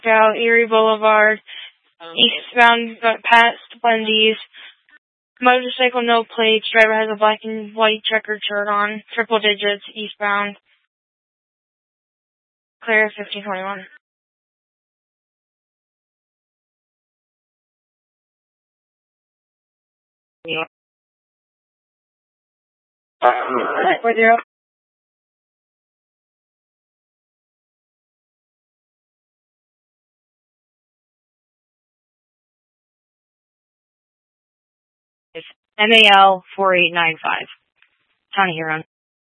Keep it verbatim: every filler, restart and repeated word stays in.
Out Erie Boulevard, eastbound past Wendy's. Motorcycle, no plates. Driver has a black and white checkered shirt on. Triple digits, eastbound. Clear fifteen twenty-one. Yeah. Four zero. It's M A L four eight nine five. Tony Huron.